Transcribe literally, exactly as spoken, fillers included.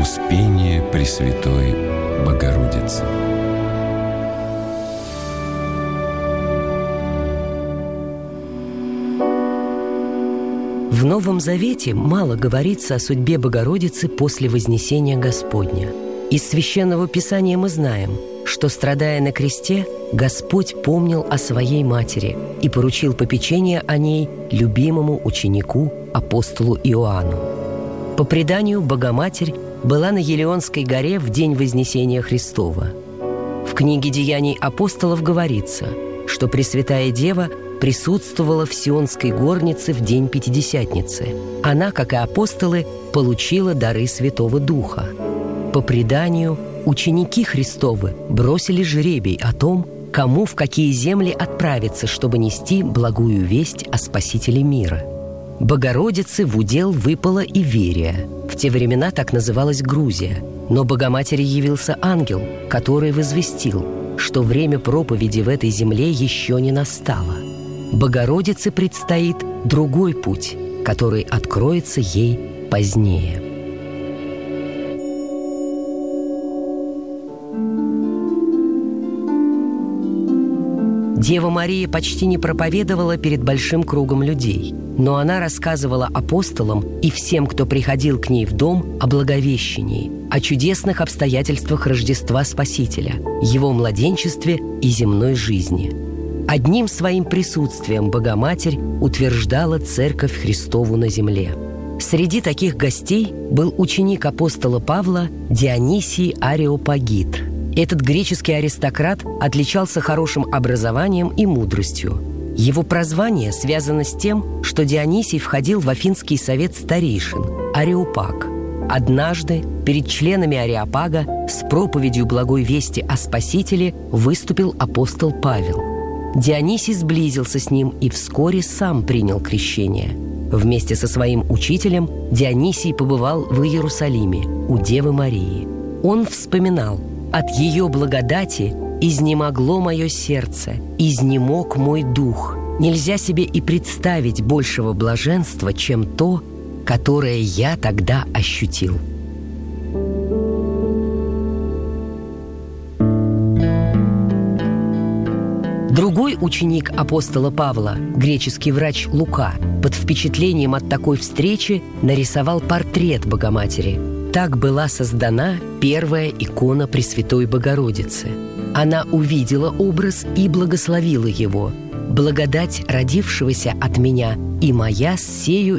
Успение Пресвятой Богородицы. В Новом Завете мало говорится о судьбе Богородицы после Вознесения Господня. Из Священного Писания мы знаем, что, страдая на кресте, Господь помнил о своей матери и поручил попечение о ней любимому ученику, апостолу Иоанну. По преданию, Богоматерь была на Елеонской горе в день Вознесения Христова. В книге «Деяний апостолов» говорится, что Пресвятая Дева присутствовала в Сионской горнице в день Пятидесятницы. Она, как и апостолы, получила дары Святого Духа. По преданию, ученики Христовы бросили жребий о том, кому в какие земли отправиться, чтобы нести благую весть о Спасителе мира. Богородице в удел выпала Иверия. В те времена так называлась Грузия. Но Богоматери явился ангел, который возвестил, что время проповеди в этой земле еще не настало. Богородице предстоит другой путь, который откроется ей позднее. Дева Мария почти не проповедовала перед большим кругом людей, но она рассказывала апостолам и всем, кто приходил к ней в дом, о благовещении, о чудесных обстоятельствах Рождества Спасителя, его младенчестве и земной жизни. Одним своим присутствием Богоматерь утверждала Церковь Христову на земле. Среди таких гостей был ученик апостола Павла Дионисий Ареопагит. Этот греческий аристократ отличался хорошим образованием и мудростью. Его прозвание связано с тем, что Дионисий входил в Афинский совет старейшин – Ареопаг. Однажды перед членами Ареопага с проповедью благой вести о Спасителе выступил апостол Павел. Дионисий сблизился с ним и вскоре сам принял крещение. Вместе со своим учителем Дионисий побывал в Иерусалиме у Девы Марии. Он вспоминал: «От ее благодати изнемогло мое сердце, изнемог мой дух. Нельзя себе и представить большего блаженства, чем то, которое я тогда ощутил». Другой ученик апостола Павла, греческий врач Лука, под впечатлением от такой встречи нарисовал портрет Богоматери. Так была создана первая икона Пресвятой Богородицы. Она увидела образ и благословила его: «Благодать родившегося от меня и моя с сею